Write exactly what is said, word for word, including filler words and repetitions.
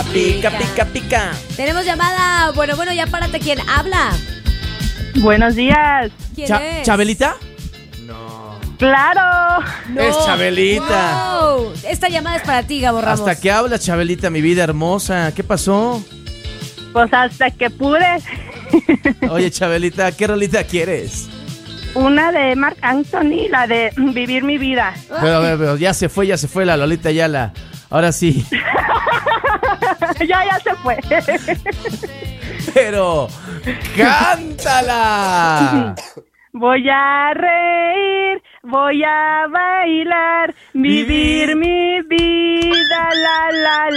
pica, pica, pica. Tenemos llamada. Bueno, bueno, ya párate. ¿Quién habla? Buenos días. ¿Quién Cha- es? ¿Chabelita? Claro. No. Es Chabelita. Wow. Esta llamada es para ti, Gabo Ramos. ¿Hasta qué hablas, Chabelita, mi vida hermosa? ¿Qué pasó? Pues hasta que pude. Oye, Chabelita, ¿qué rolita quieres? Una de Marc Anthony, la de Vivir mi vida. Pero, a ver, pero ya se fue, ya se fue la Lolita Ayala. Ahora sí. ya, ya se fue. Pero, ¡cántala! Voy a reír, voy a bailar, vivir mi vida, la, la,